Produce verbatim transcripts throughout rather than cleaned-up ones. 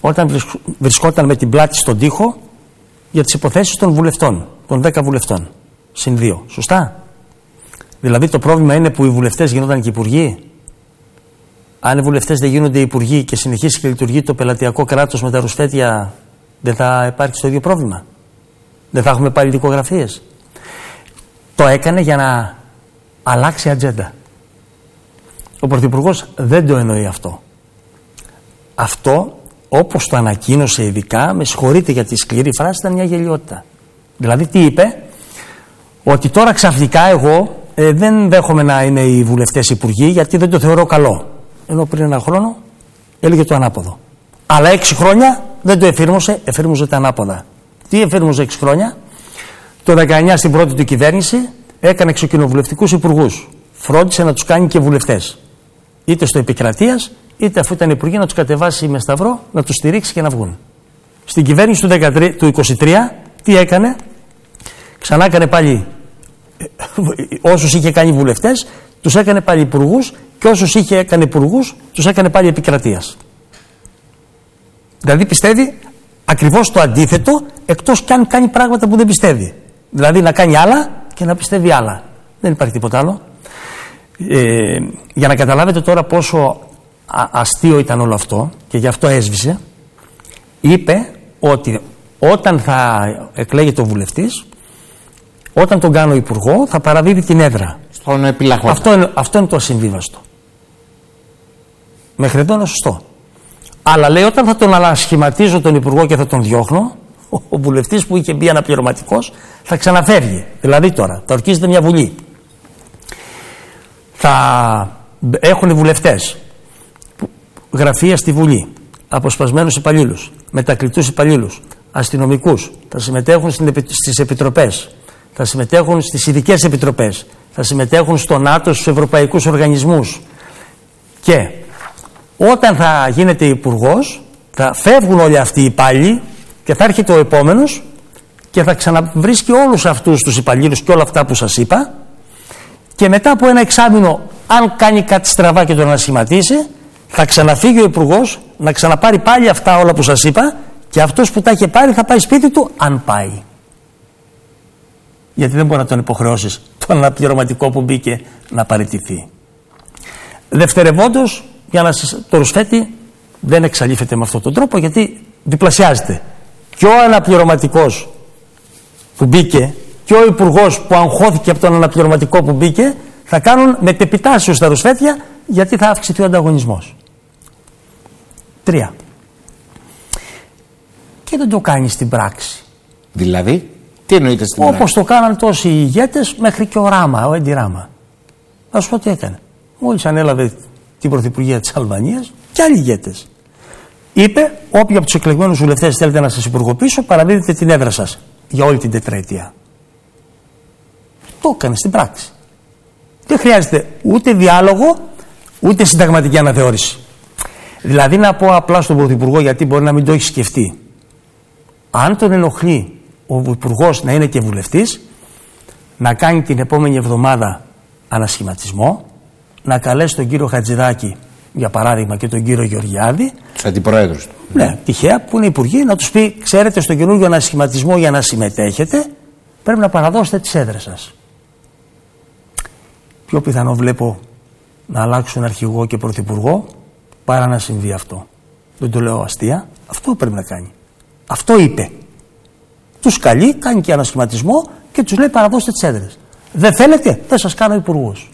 όταν βρισκόταν με την πλάτη στον τοίχο για τις υποθέσεις των βουλευτών, των δέκα βουλευτών, συν δύο. Σωστά. Δηλαδή το πρόβλημα είναι που οι βουλευτές γινόταν και υπουργοί. Αν οι βουλευτές δεν γίνονται υπουργοί και συνεχίσει και λειτουργεί το πελατειακό κράτος με τα ρουσφέτια, δεν θα υπάρξει το ίδιο πρόβλημα. Δεν θα έχουμε πάλι δικογραφίες. Το έκανε για να αλλάξει ατζέντα. Ο Πρωθυπουργός δεν το εννοεί αυτό. Αυτό, όπως το ανακοίνωσε ειδικά, με συγχωρείτε για τη σκληρή φράση, ήταν μια γελιότητα. Δηλαδή τι είπε? Ότι τώρα ξαφνικά εγώ ε, δεν δέχομαι να είναι οι βουλευτές υπουργοί γιατί δεν το θεωρώ καλό. Ενώ πριν ένα χρόνο έλεγε το ανάποδο. Αλλά έξι χρόνια δεν το εφήρμοσε, εφήρμοζε τα ανάποδα. Τι εφήρμοζε έξι χρόνια? Το δεκαεννιά στην πρώτη του κυβέρνηση έκανε εξοκοινοβουλευτικούς υπουργούς. Φρόντισε να τους κάνει και βουλευτές. Είτε στο επικρατείας, είτε αφού ήταν υπουργοί να τους κατεβάσει με σταυρό, να τους στηρίξει και να βγουν. Στην κυβέρνηση του, δεκατρία, του είκοσι τρία, τι έκανε? Ξανά έκανε πάλι όσους είχε κάνει βουλευτές, τους έκανε πάλι υπουργούς και όσους είχε έκανε υπουργούς, τους έκανε πάλι επικρατείας. Δηλαδή πιστεύει ακριβώς το αντίθετο, εκτός κι αν κάνει πράγματα που δεν πιστεύει. Δηλαδή να κάνει άλλα και να πιστεύει άλλα. Δεν υπάρχει τίποτα άλλο. Ε, για να καταλάβετε τώρα πόσο α, αστείο ήταν όλο αυτό και γι' αυτό έσβησε, είπε ότι όταν θα εκλέγεται ο βουλευτής, όταν τον κάνω υπουργό, θα παραδίδει την έδρα. Στον επιλαχόντα. Αυτό είναι, αυτό είναι το ασυμβίβαστο. Μέχρι εδώ είναι σωστό. Αλλά λέει όταν θα τον ανασχηματίζω τον υπουργό και θα τον διώχνω, ο, ο βουλευτής που είχε μπει αναπληρωματικός θα ξαναφεύγει. Δηλαδή τώρα, θα ορκίζεται μια βουλή. Θα έχουν οι βουλευτές γραφεία στη Βουλή, αποσπασμένους υπαλλήλους, μετακλητούς υπαλλήλους, αστυνομικούς, θα συμμετέχουν στις επιτροπές, θα συμμετέχουν στις ειδικές επιτροπές, θα συμμετέχουν στο ΝΑΤΟ, στους ευρωπαϊκούς οργανισμούς. Και όταν θα γίνεται υπουργός, θα φεύγουν όλοι αυτοί οι υπάλληλοι και θα έρχεται ο επόμενος και θα ξαναβρίσκει όλους αυτούς τους υπαλλήλους και όλα αυτά που σας είπα. Και μετά από ένα εξάμηνο, αν κάνει κάτι στραβά και τον ανασχηματίσει, θα ξαναφύγει ο υπουργός να ξαναπάρει πάλι αυτά όλα που σας είπα και αυτός που τα είχε πάρει θα πάει σπίτι του, αν πάει. Γιατί δεν μπορεί να τον υποχρεώσεις τον αναπληρωματικό που μπήκε να παραιτηθεί. Δευτερευόντως, για να σας, το ρουσφέτη δεν εξαλείφεται με αυτόν τον τρόπο γιατί διπλασιάζεται. Και ο αναπληρωματικός που μπήκε και ο υπουργός που αγχώθηκε από τον αναπληρωματικό που μπήκε θα κάνουν μετεπιτάσεως στα ρουσφέτια γιατί θα αυξηθεί ο ανταγωνισμός. Τρία. Και δεν το κάνει στην πράξη. Δηλαδή, τι εννοείται στην πράξη? Όπως το κάναν τόσοι ηγέτες μέχρι και ο Ράμα, ο Έντι Ράμα. Να σου πω τι έκανε. Μόλις ανέλαβε την πρωθυπουργία της Αλβανίας και άλλοι ηγέτες. Είπε, όποιοι από τους εκλεγμένους βουλευτές θέλετε να σας υπουργοποιήσω, παραδίδετε την έδρα σας για όλη την τετραετία. Το έκανε στην πράξη. Δεν χρειάζεται ούτε διάλογο, ούτε συνταγματική αναθεώρηση. Δηλαδή να πω απλά στον Πρωθυπουργό, γιατί μπορεί να μην το έχει σκεφτεί. Αν τον ενοχλεί ο Υπουργός να είναι και βουλευτής, να κάνει την επόμενη εβδομάδα ανασχηματισμό, να καλέσει τον κύριο Χατζηδάκη, για παράδειγμα, και τον κύριο Γεωργιάδη, τους αντιπροέδρους του. Ναι, τυχαία, που είναι υπουργοί, να τους πει: ξέρετε, στον καινούργιο ανασχηματισμό για να συμμετέχετε, πρέπει να παραδώσετε τις έδρες σας. Πιο πιθανό βλέπω να αλλάξουν αρχηγό και πρωθυπουργό παρά να συμβεί αυτό. Δεν το λέω αστεία. Αυτό πρέπει να κάνει. Αυτό είπε. Τους καλεί, κάνει και ανασχηματισμό και τους λέει: παραδώστε τις έδρες. Δεν θέλετε, δεν σας κάνω υπουργούς.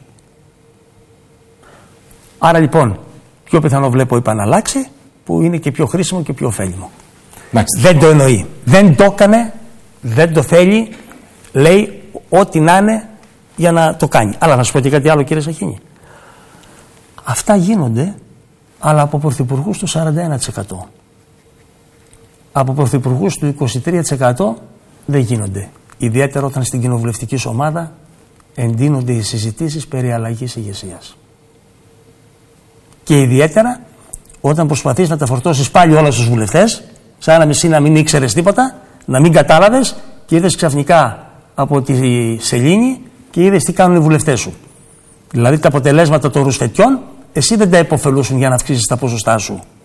Άρα λοιπόν, πιο πιθανό βλέπω, είπα, να αλλάξει, που είναι και πιο χρήσιμο και πιο ωφέλιμο. Μάλιστα. Δεν το εννοεί. Δεν το έκανε, δεν το θέλει, λέει ό,τι να είναι για να το κάνει. Αλλά να σου πω και κάτι άλλο, κύριε Σαχίνη. Αυτά γίνονται, αλλά από πρωθυπουργούς του σαράντα ένα τοις εκατό. Από πρωθυπουργούς του είκοσι τρία τοις εκατό δεν γίνονται. Ιδιαίτερα όταν στην κοινοβουλευτική σου ομάδα εντείνονται οι συζητήσεις περί αλλαγής ηγεσίας. Και ιδιαίτερα όταν προσπαθείς να τα φορτώσεις πάλι όλα στους βουλευτές, σαν να μισή να μην ήξερες τίποτα, να μην κατάλαβες και είδες ξαφνικά από τη σελήνη και είδες τι κάνουν οι βουλευτές σου. Δηλαδή τα αποτελέσματα των ρουσφετιών, εσύ δεν τα υποφελούσουν για να αυξήσεις τα ποσοστά σου.